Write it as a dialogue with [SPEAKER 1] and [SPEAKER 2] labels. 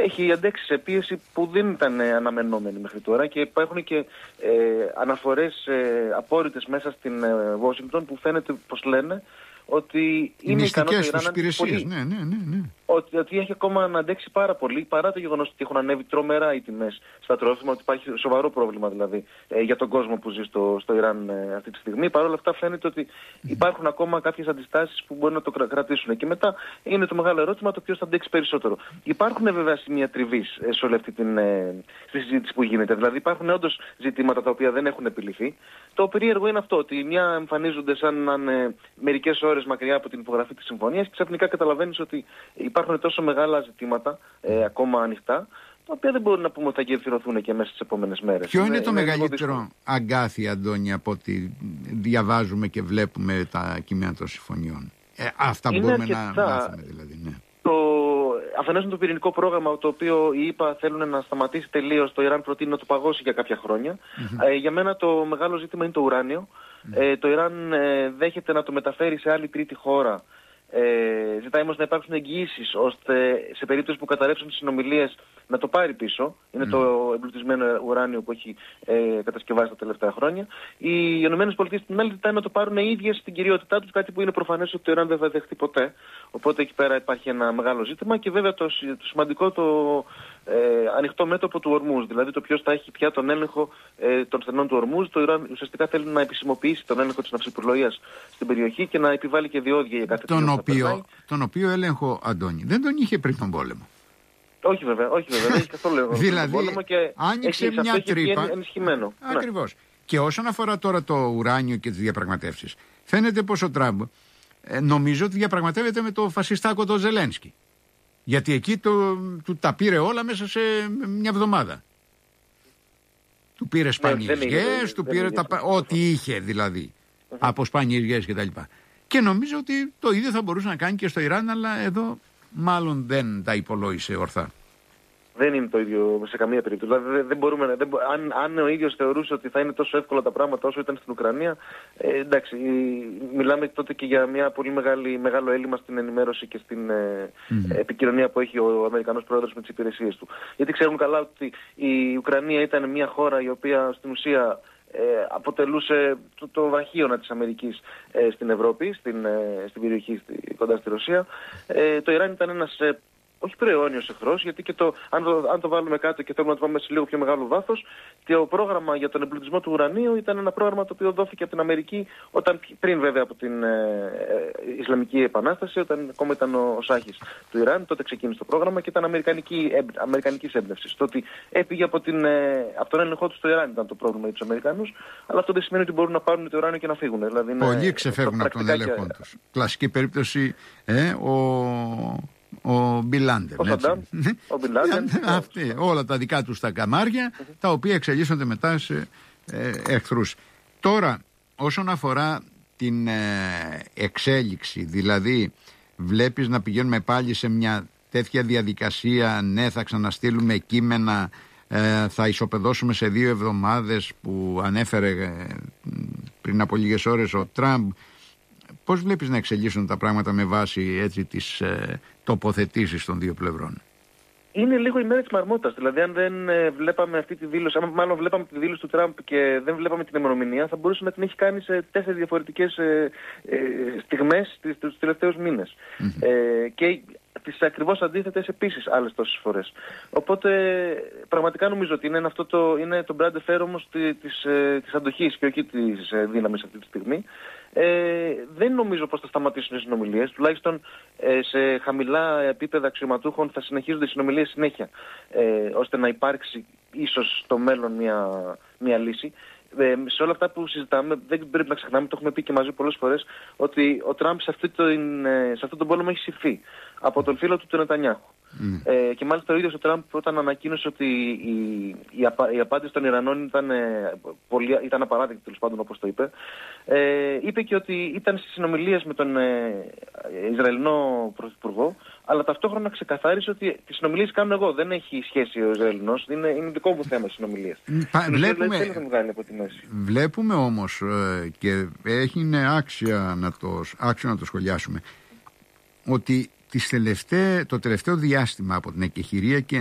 [SPEAKER 1] έχει αντέξει σε πίεση που δεν ήταν αναμενόμενη μέχρι τώρα και υπάρχουν και αναφορές απόρριτες μέσα στην Washington που φαίνεται πως λένε ότι είναι ικανό το Ιράν
[SPEAKER 2] υπηρεσίες, ναι.
[SPEAKER 1] ότι έχει ακόμα να αντέξει πάρα πολύ, παρά το γεγονός ότι έχουν ανέβει τρομερά οι τιμές στα τρόφιμα, ότι υπάρχει σοβαρό πρόβλημα δηλαδή για τον κόσμο που ζει στο Ιράν αυτή τη στιγμή. Παρ' όλα αυτά φαίνεται ότι υπάρχουν ακόμα κάποιες αντιστάσεις που μπορεί να το κρατήσουν. Και μετά είναι το μεγάλο ερώτημα το ποιος θα αντέξει περισσότερο. Υπάρχουν βέβαια σημεία τριβής σε όλη αυτή στη συζήτηση που γίνεται. Δηλαδή υπάρχουν όντως ζητήματα τα οποία δεν έχουν επιληθεί. Το περίεργο είναι αυτό, ότι μια εμφανίζονται σαν να είναι μερικές ώρες μακριά από την υπογραφή της συμφωνίας και ξαφνικά καταλαβαίνεις ότι υπάρχουν τόσο μεγάλα ζητήματα ακόμα ανοιχτά, τα οποία δεν μπορούν να πούμε ότι θα γεφυρωθούν και μέσα στις επόμενες μέρες.
[SPEAKER 2] Ποιο είναι το μεγαλύτερο αγκάθι, Αντώνη, από ό,τι διαβάζουμε και βλέπουμε τα κείμενα των συμφωνιών? Αυτά μπορούμε να μάθουμε δηλαδή, ναι.
[SPEAKER 1] Αφενός είναι το πυρηνικό πρόγραμμα, το οποίο οι ΗΠΑ θέλουν να σταματήσει τελείως, το Ιράν προτείνει να το παγώσει για κάποια χρόνια. Για μένα το μεγάλο ζήτημα είναι το ουράνιο. Το Ιράν δέχεται να το μεταφέρει σε άλλη τρίτη χώρα. Ζητάει όμως να υπάρξουν εγγυήσεις ώστε σε περίπτωση που καταρρεύσουν τις συνομιλίες να το πάρει πίσω. Είναι το εμπλουτισμένο ουράνιο που έχει κατασκευάσει τα τελευταία χρόνια. Οι ΗΠΑ στην άλλη ζητάνε να το πάρουν οι ίδιες στην κυριότητά τους, κάτι που είναι προφανές ότι το Ιράν δεν θα δεχτεί ποτέ. Οπότε εκεί πέρα υπάρχει ένα μεγάλο ζήτημα και βέβαια το σημαντικό ανοιχτό μέτωπο του Ορμούζ, δηλαδή το ποιος θα έχει πια τον έλεγχο των στενών του Ορμούζ. Το Ιράν ουσιαστικά θέλει να επισημοποιήσει τον έλεγχο της ναυσιπλοείας στην περιοχή και να επιβάλλει και διόδια για κάθε
[SPEAKER 2] τον οποίο έλεγχο, Αντώνη, δεν τον είχε πριν τον πόλεμο.
[SPEAKER 1] Όχι βέβαια, δεν έχει καθόλου έλεγχο.
[SPEAKER 2] Δηλαδή άνοιξε μια τρύπα.
[SPEAKER 1] Ενισχυμένο.
[SPEAKER 2] Ακριβώς. Και όσον αφορά τώρα το ουράνιο και τις διαπραγματεύσεις, φαίνεται πως ο Τραμπ νομίζω ότι διαπραγματεύεται με το φασιστάκο το Ζελένσκι. Γιατί εκεί του τα πήρε όλα μέσα σε μια εβδομάδα. Του πήρε σπάνιες γιές, του πήρε ό,τι είχε δηλαδή. Από σπάνιες γιές κτλ. Και νομίζω ότι το ίδιο θα μπορούσε να κάνει και στο Ιράν, αλλά εδώ μάλλον δεν τα υπολόγισε ορθά.
[SPEAKER 1] Δεν είναι το ίδιο σε καμία περίπτωση. Δηλαδή δεν μπορούμε, αν ο ίδιος θεωρούσε ότι θα είναι τόσο εύκολα τα πράγματα όσο ήταν στην Ουκρανία, εντάξει, μιλάμε τότε και για μια πολύ μεγάλο έλλειμμα στην ενημέρωση και στην επικοινωνία που έχει ο Αμερικανός πρόεδρος με τις υπηρεσίες του. Γιατί ξέρουν καλά ότι η Ουκρανία ήταν μια χώρα η οποία στην ουσία αποτελούσε το βραχίωνα της Αμερικής στην Ευρώπη, στην περιοχή κοντά στη Ρωσία. Το Ιράν ήταν ένας όχι προαιώνιος εχθρός, γιατί και αν το βάλουμε κάτω και θέλουμε να το πάμε σε λίγο πιο μεγάλο βάθος, το πρόγραμμα για τον εμπλουτισμό του ουρανίου ήταν ένα πρόγραμμα το οποίο δόθηκε από την Αμερική πριν βέβαια από την Ισλαμική Επανάσταση, όταν ακόμα ήταν ο Σάχης του Ιράν, τότε ξεκίνησε το πρόγραμμα και ήταν αμερικανικής έμπνευσης. Το ότι έπηγε από τον έλεγχό του στο Ιράν ήταν το πρόβλημα για τους Αμερικανούς, αλλά αυτό δεν σημαίνει ότι μπορούν να πάρουν το ουράνιο και να φύγουν. Δηλαδή
[SPEAKER 2] πολλοί ξεφεύγουν από τον έλεγχό τους. Κλασική περίπτωση ο Μπιλάντερ. Όλα τα δικά τους τα καμάρια, τα οποία εξελίσσονται μετά σε εχθρούς. Τώρα, όσον αφορά την εξέλιξη, δηλαδή βλέπεις να πηγαίνουμε πάλι σε μια τέτοια διαδικασία, ναι, θα ξαναστείλουμε κείμενα, θα ισοπεδώσουμε σε 2 εβδομάδες που ανέφερε πριν από λίγες ώρες ο Τραμπ. Πώς βλέπεις να εξελίσσουν τα πράγματα με βάση έτσι τις τοποθετήσεις των δύο πλευρών?
[SPEAKER 1] Είναι λίγο η μέρα της μαρμότας. Δηλαδή, αν δεν βλέπαμε αυτή τη δήλωση, αν μάλλον βλέπαμε τη δήλωση του Τραμπ και δεν βλέπαμε την ημερομηνία, θα μπορούσε να την έχει κάνει σε 4 διαφορετικές στιγμές τους τελευταίους μήνες. Και τις ακριβώς αντίθετες επίσης άλλες τόσες φορές. Οπότε πραγματικά νομίζω ότι είναι το brand fair όμως της αντοχής και όχι της δύναμης αυτή τη στιγμή. Δεν νομίζω πως θα σταματήσουν οι συνομιλίες, τουλάχιστον σε χαμηλά επίπεδα αξιωματούχων θα συνεχίζονται οι συνομιλίες συνέχεια, ώστε να υπάρξει ίσως στο μέλλον μια λύση. Σε όλα αυτά που συζητάμε δεν πρέπει να ξεχνάμε, το έχουμε πει και μαζί πολλές φορές, ότι ο Τραμπ σε αυτόν τον πόλεμο έχει συρθεί από τον φίλο του Νετανιάχου. Και μάλιστα ο ίδιος ο Τραμπ όταν ανακοίνωσε ότι η απάντηση των Ιρανών ήταν απαράδεκτη, τέλος πάντων όπως το είπε, είπε και ότι ήταν στις συνομιλίες με τον Ισραηλινό Πρωθυπουργό, αλλά ταυτόχρονα ξεκαθάρισε ότι τις συνομιλίες κάνω εγώ, δεν έχει σχέση ο Ισραηλινός, είναι δικό μου θέμα οι συνομιλίες.
[SPEAKER 2] Βλέπουμε όμως και είναι άξιο να το σχολιάσουμε ότι το τελευταίο διάστημα από την εκεχηρία και